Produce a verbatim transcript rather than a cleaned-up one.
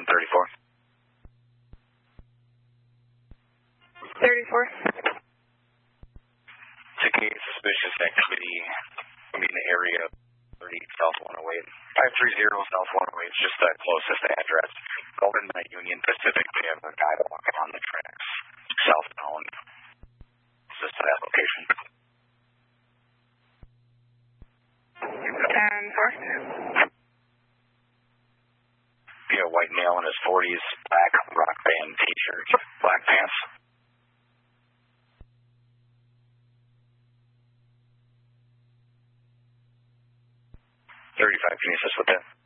one thirty-four. thirty-four. Indicating suspicious activity in the area of thirty South one oh eight. five three zero South one oh eight is just the closest address. Golden Knight Union Pacific, they have a guy walking on the tracks. Southbound. It's just that location. ten four. Be a white male in his forties, black rock band t-shirt, black pants. thirty-five, can you assist with that?